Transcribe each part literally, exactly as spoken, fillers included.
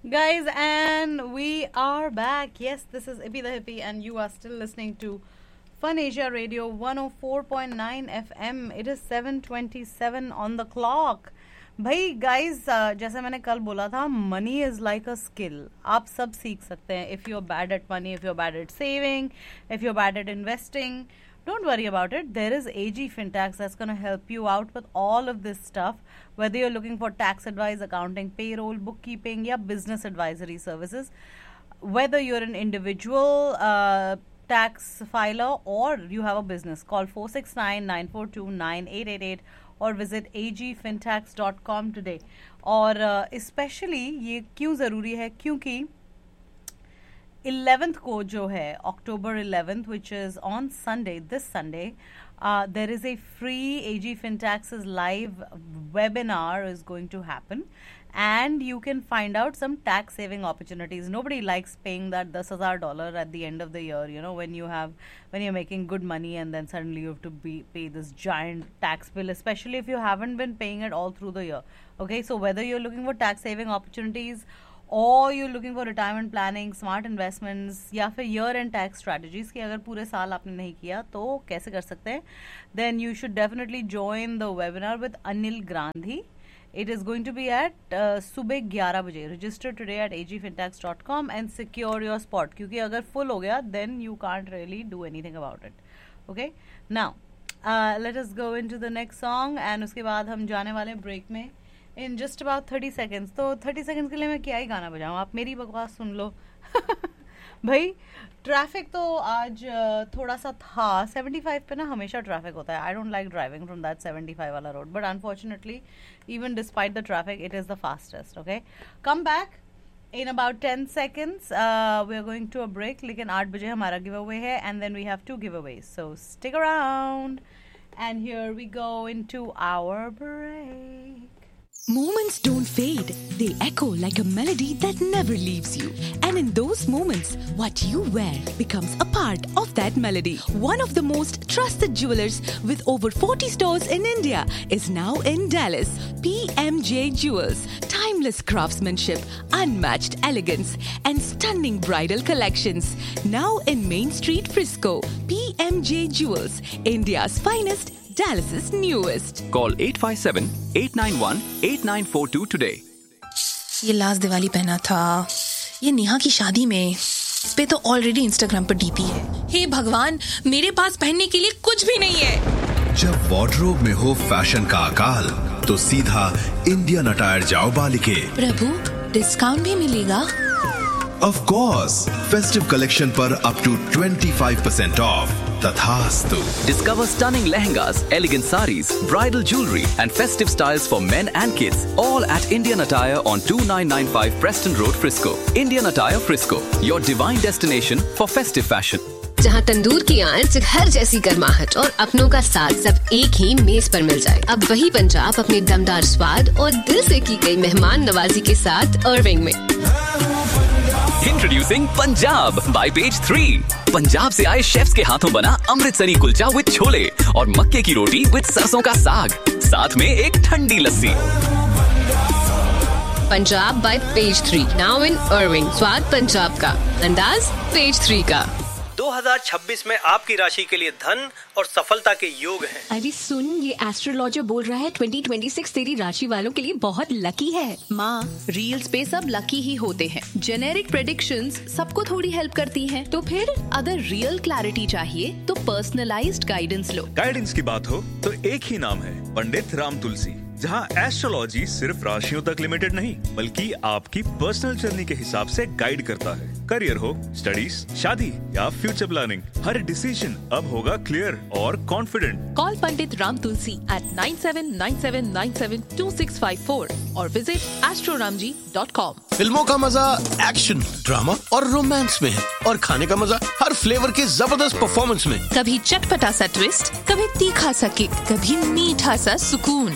Guys, and we are back. Yes, this is Ippy the Hippie, and you are still listening to Fun Asia Radio one oh four point nine F M. It is seven twenty-seven on the clock. भाई guys, uh, जैसे मैंने कल बोला था, money is like a skill. आप सब सीख सकते हैं. If you're bad at money, if you're bad at saving, if you're bad at investing, don't worry about it. There is A G Fintax that's going to help you out with all of this stuff. Whether you're looking for tax advice, accounting, payroll, bookkeeping, या business advisory services, whether you're an individual uh, tax filer or you have a business, call four six nine, nine four two, nine eight eight eight or visit a g fintax dot com today. और uh, especially ये क्यों ज़रूरी है, क्योंकि eleventh को जो है October eleventh, which is on Sunday, this Sunday, uh, there is a free A G Fintax's live webinar is going to happen, and you can find out some tax saving opportunities. Nobody likes paying that ten thousand dollars at the end of the year, you know, when you have when you're making good money and then suddenly you have to be pay this giant tax bill, especially if you haven't been paying it all through the year. Okay, so whether you're looking for tax saving opportunities or you're looking for retirement planning, smart investments, या फिर year end tax strategies कि अगर पूरे साल आपने नहीं किया तो कैसे कर सकते हैं, then you should definitely join the webinar with Anil Grandhi. It is going to be at uh, सुबह ग्यारह बजे. Register today at a g fintax dot com and secure your spot, क्योंकि अगर full हो गया then you can't really do anything about it. Okay, now uh, let us go into the next song, and उसके बाद हम जाने वाले break में in just about thirty seconds. तो thirty seconds के लिए मैं क्या ही गाना बजाऊँ, आप मेरी बकवास सुन लो. भाई ट्रैफिक तो आज थोड़ा सा था. seventy-five पे ना हमेशा ट्रैफिक होता है. I don't like driving from that seventy-five वाला road, but unfortunately even despite the traffic it is the fastest. Okay, come back in about ten seconds. uh, we are going to a break, लेकिन आठ बजे हमारा giveaway है, and then we have two giveaways, so stick around. And here we go into our break. Moments don't fade. They echo like a melody that never leaves you. And in those moments, what you wear becomes a part of that melody. One of the most trusted jewelers with over forty stores in India is now in Dallas. P M J Jewels. Timeless craftsmanship, unmatched elegance, and stunning bridal collections. Now in Main Street, Frisco. P M J Jewels, India's finest, Dallas's newest. Call eight five seven, eight nine one, eight nine four two today. ये last Diwali पहना था, ये नेहा की शादी में. इस पे तो ऑलरेडी इंस्टाग्राम पर डीपी है. हे भगवान, मेरे पास पहनने के लिए कुछ भी नहीं है. जब वार्डरोब में हो फैशन का अकाल, तो सीधा इंडियन अटायर जाओ बालिके. प्रभु, डिस्काउंट भी मिलेगा? Of course, festive collection पर up to twenty-five percent off. तथास्तु. Discover stunning lehengas, elegant saris, bridal jewelry, and festive styles for men and kids. All at Indian Attire on twenty-nine ninety-five Preston Road, Frisco. Indian Attire Frisco, your divine destination for festive fashion. जहाँ तंदूर की आंच, घर जैसी गर्माहट और अपनों का साथ सब एक ही मेज पर मिल जाए. अब वही पंजाब अपने दमदार स्वाद और दिल से की गई मेहमान नवाजी के साथ अर्विंग में. Introducing Punjab by Page three. Punjab से आए शेफ्स के हाथों बना अमृतसरी कुलचा विद छोले और मक्के की रोटी विद सरसों का साग, साथ में एक ठंडी लस्सी. Punjab by Page three. Now in Irving. स्वाद पंजाब का, अंदाज Page three का. दो हज़ार छब्बीस में आपकी राशि के लिए धन और सफलता के योग हैं. अरे सुन, ये एस्ट्रोलॉजर बोल रहा है ट्वेंटी ट्वेंटी सिक्स तेरी राशि वालों के लिए बहुत लकी है. माँ, रील्स पे सब लकी ही होते हैं. जेनेरिक प्रेडिक्शंस सबको थोड़ी हेल्प करती हैं. तो फिर अगर रियल क्लैरिटी चाहिए तो पर्सनलाइज्ड गाइडेंस लो. गाइडेंस की बात हो तो एक ही नाम है, पंडित राम तुलसी, जहाँ एस्ट्रोलॉजी सिर्फ राशियों तक लिमिटेड नहीं बल्कि आपकी पर्सनल जर्नी के हिसाब से गाइड करता है. करियर हो, स्टडीज, शादी या फ्यूचर प्लानिंग, हर डिसीजन अब होगा क्लियर और confident. Call Pandit Ram Tulsi eight nine seven nine seven nine seven to six five four और visit astro Ram ji dot com. फिल्मों का मजा एक्शन, ड्रामा और रोमांस में है और खाने का मजा हर फ्लेवर के जबरदस्त परफॉर्मेंस में. कभी चटपटा सा ट्विस्ट, कभी तीखा सा किक, कभी मीठा सा सुकून. जहाँ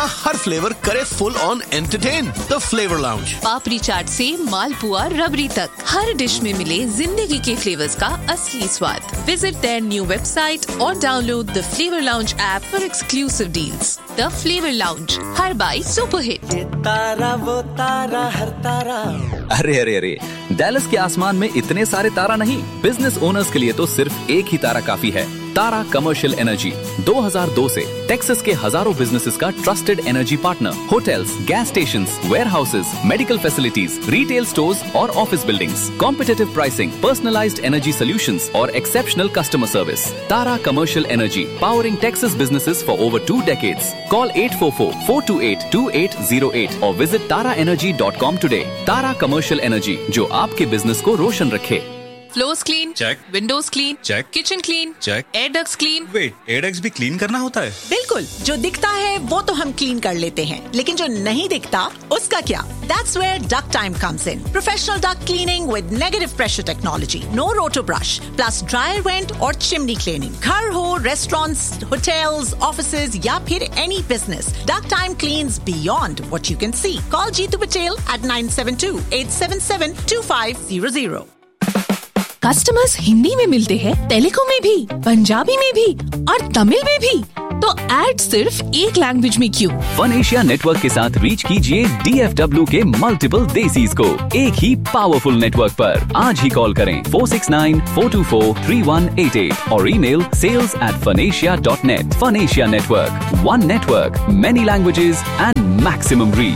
जहां हर फ्लेवर करे full on entertain. The flavour lounge. पापड़ी चाट से मालपुआ रबड़ी तक हर डिश में मिले जिंदगी के फ्लेवर्स का असली स्वाद। विजिट देयर न्यू वेबसाइट और download the flavour lounge app for exclusive deals. The flavour lounge, her by super hit. तारा वो तारा हर तारा। अरे अरे अरे, डैलस के आसमान में इतने सारे तारा नहीं, बिजनेस ओनर्स के लिए तो सिर्फ एक ही तारा काफी है। तारा कमर्शियल एनर्जी दो हज़ार दो से टेक्सास के हजारों बिजनेसेस का trusted energy partner. Hotels, gas stations, warehouses, medical facilities, retail stores और office buildings, competitive pricing, personalised energy solutions और exceptional customer service. Tara commercial energy, powering Texas businesses for over two decades. Call at four four, four to eight, to eight zero eight और visit तारा energy dot com today. तारा commercial energy, जो आपके business को रोशन रखे। Floors clean, check. Windows clean, check. Kitchen clean, check. Air ducts clean. Wait, air ducts भी clean करना होता है? बिल्कुल, जो दिखता है वो तो हम क्लीन कर लेते हैं, लेकिन जो नहीं दिखता उसका क्या? That's where Duct Time comes in. Professional duct cleaning with negative pressure technology. No roto brush, plus dryer vent और chimney cleaning. घर हो, restaurants, hotels, offices या फिर any business, Duct Time cleans beyond what you can see. Call Jeetu Patel at nine seven two, eight seven seven, two five zero zero. Customers Hindi में मिलते हैं, तेलुगु में भी, पंजाबी में भी और तमिल में भी, तो ऐड सिर्फ एक लैंग्वेज में क्यों? वन एशिया नेटवर्क के साथ रीच कीजिए डी एफ डब्ल्यू के मल्टीपल देसीज को एक ही पावरफुल नेटवर्क पर। आज ही कॉल करें four six nine, four to four, three one eight eight और email sales eight फनेशिया dot net. फनेशिया network, one network, many languages and maximum reach.